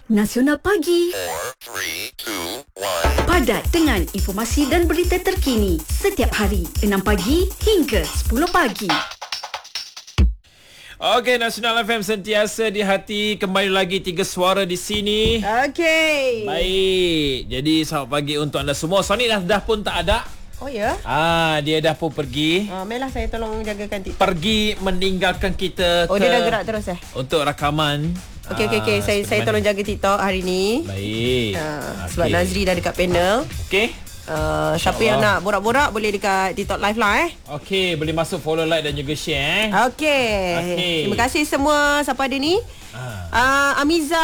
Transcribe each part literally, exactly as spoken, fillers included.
Nasional Pagi. four, three, two, one. Padat dengan informasi dan berita terkini setiap hari enam pagi hingga sepuluh pagi. Okey, Nasional F M sentiasa di hati. Kembali lagi tiga suara di sini. Okey. Baik. Jadi selamat pagi untuk anda semua. Sonic dah, dah pun tak ada. Oh ya? Ah, dia dah pun pergi. Ah, Melah saya tolong jagakan TikTok. Pergi meninggalkan kita Oh, ke, dia dah gerak terus eh? untuk rakaman. Okey, okey, okey. Ah, Saya saya seperti tolong mana? jaga TikTok hari ni. Baik. Ah, Okey. sebab Nazri dah dekat panel. Okey. Uh, siapa yang nak borak-borak boleh dekat TikTok live lah eh. Okey, boleh masuk follow, like dan juga share eh. Okey. Okey. Terima kasih semua. Siapa ada ni? Ah. Uh, Amiza.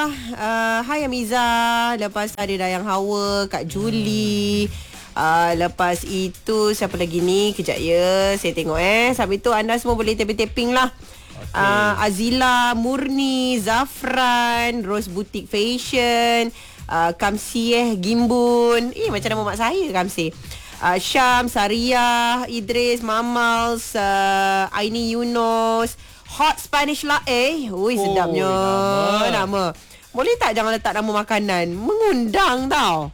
Uh, hai Amiza. Lepas ada Dayang Hawa, Kak Julie. Uh, lepas itu siapa lagi ni? Kejap ya. Saya tengok eh. Sampai tu anda semua boleh tapping-tapping lah. Okay. Uh, Azila, Murni, Zafran, Rose Boutique Fashion, uh, Kamsieh Gimbun. Eh macam nama mak saya Kamsieh. Uh, Syam, Sariyah, Idris, Mamals, uh, Aini Yunus, Hot Spanish Latte. Ui sedapnya nama. nama. Boleh tak jangan letak nama makanan? Mengundang tau.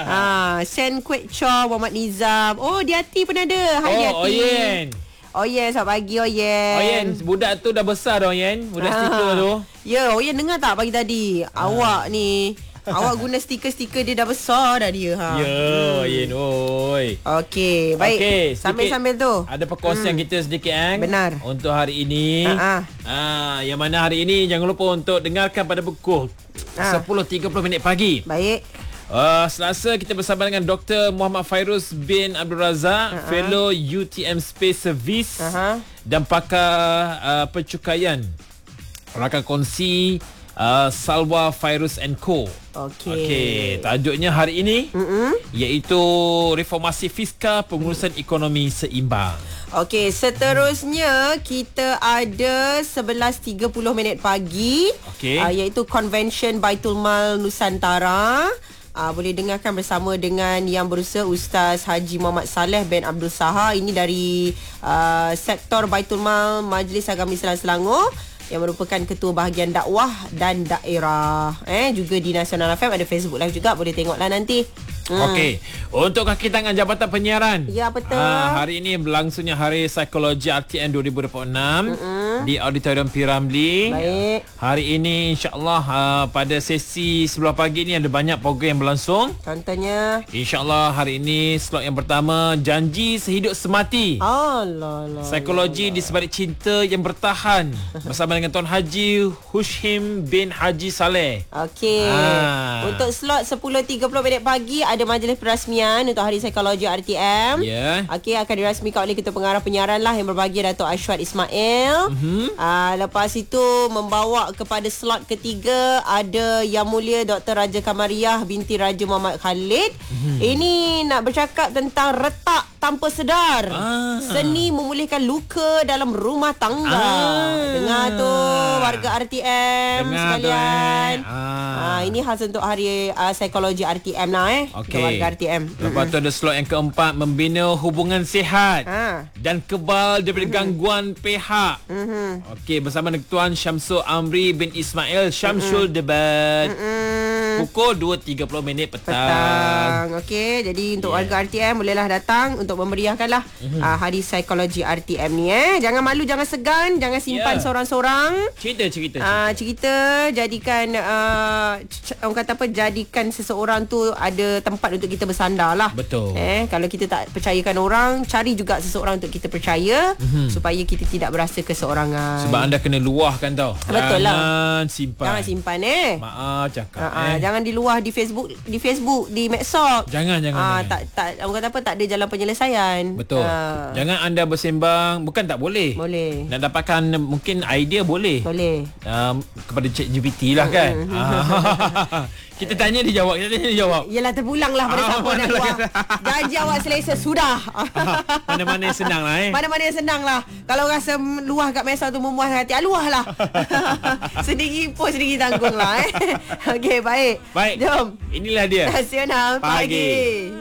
ha, Sen Kwek Chow, Muhammad Nizam. Oh, Diati pun ada. Hai Oh, Diati. Oyen. Oyen, selamat pagi Oyen. Oyen, budak tu dah besar dah Oyen. Budak stiker tu. Ya, Oyen dengar tak pagi tadi? Awak ni, awak guna stiker-stiker dia dah besar dah dia. Ha. Ya, Oyen oi. Okey, baik. Okey, Sambil-sambil tu. ada perkongsian hmm. kita sedikit eh. Benar. Untuk hari ini. Ha-ha. Ah, yang mana hari ini jangan lupa untuk dengarkan pada pukul Ha. sepuluh tiga puluh minit pagi. Baik. Uh, Selasa kita bersama dengan Doktor Muhammad Fairuz bin Abdul Razak, Ha-ha. Fellow U T M Space Service Ha-ha. dan pakar uh, pencukaian. Rakan kongsi uh, Salwa Fairuz and Co. Okey. Okey, tajuknya hari ini Mm-mm. iaitu reformasi fiskal pengurusan ekonomi seimbang. Okey, seterusnya kita ada sebelas tiga puluh minit pagi. Okey. Uh, iaitu Convention Baitul Mal Nusantara. Uh, boleh dengarkan bersama dengan Yang Berusaha Ustaz Haji Muhammad Saleh bin Abdul Sahar. Ini dari uh, Sektor Baitul Mal Majlis Agama Islam Selangor, yang merupakan Ketua Bahagian Dakwah dan Daerah. Eh juga di Nasional F M ada Facebook Live juga, boleh tengoklah nanti. Hmm. Okey, untuk kaki tangan Jabatan Penyiaran. Ya, betul. Ah, hari ini berlangsungnya Hari Psikologi R T M dua ribu dua puluh enam mm-hmm. di Auditorium P. Ramlee. Baik. Hari ini insya-Allah uh, pada sesi sebelah pagi ni ada banyak program yang berlangsung. Contohnya, Insya-Allah hari ini slot yang pertama, Janji Sehidup Semati. Allah Allah. Psikologi di sebalik cinta yang bertahan bersama dengan Tuan Haji Hushim bin Haji Saleh. Okey. Ah. Untuk slot sepuluh tiga puluh minit pagi ada majlis perasmian untuk Hari Psikologi R T M. Ya. Okey, akan dirasmikan oleh Ketua Pengarah Penyiaran lah yang berbahagia Dato' Ashwat Ismail. Mhm. Uh, lepas itu membawa kepada slot ketiga ada Yang Mulia Doktor Raja Kamariah binti Raja Muhammad Khalid. Mhm. Ini nak bercakap tentang retak tanpa sedar. Ah. Seni memulihkan luka dalam rumah tangga. Ah. Dengar tu warga R T M Dengar sekalian. tu, eh. Ah. Ah, ini khas untuk Hari uh, Psikologi R T M lah eh. Okey. Untuk warga R T M. Lepas tu ada slot yang keempat, membina hubungan sihat Ha. dan kebal daripada mm-hmm. gangguan pihak. Mhm. Okey, bersama dengan Tuan Syamsul Amri bin Ismail Syamsul mm-hmm. Debat. Mm-mm. Pukul dua tiga puluh minit petang. Petang. Okey, jadi untuk Yeah. warga R T M bolehlah datang untuk memeriahkanlah mm-hmm. uh, Hari Psikologi R T M ni eh. Jangan malu, jangan segan, jangan simpan Yeah. seorang-seorang. Cerita cerita. Ah, cerita. cerita jadikan uh, c- orang kata apa, jadikan seseorang tu ada tempat untuk kita bersandar lah. Betul. Eh, kalau kita tak percayakan orang, cari juga seseorang untuk kita percaya mm-hmm. supaya kita tidak berasa keseorangan. Sebab anda kena luahkan tau. Betul lah. Jangan simpan. Jangan simpan eh. Maaf cakap Uh, uh, eh. Jangan di luar di Facebook, di Facebook, di Medsos. Jangan jangan. Ah, jangan. tak tak orang kata apa, tak ada jalan penyelesaian. Betul. Ah, Jangan anda bersembang, bukan tak boleh. Boleh. Nak dapatkan mungkin idea boleh. Boleh. Um, kepada ChatGPT lah kan. Ah. Kita tanya dia jawab, kita tanya dia jawab. Yelah, terpulanglah pada Ah, siapa nak mana luar. Janji awak selesa sudah. Mana-mana yang senang lah eh. Mana-mana yang senang lah. Kalau rasa luah kat Mesa tu memuaskan hati, ah, luah lah. Sendiri pun sendiri tanggung lah eh. Okey, baik. Baik. Jom. Inilah dia. Nasional Pagi. Pagi.